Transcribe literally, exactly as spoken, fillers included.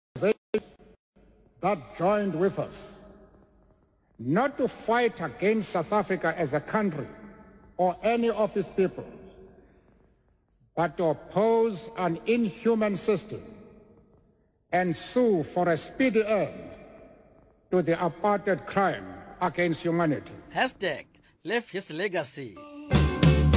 that joined with us, not to fight against South Africa as a country or any of its people, but to oppose an inhuman system and sue for a speedy end to the apartheid crime against humanity. Hashtag left his legacy.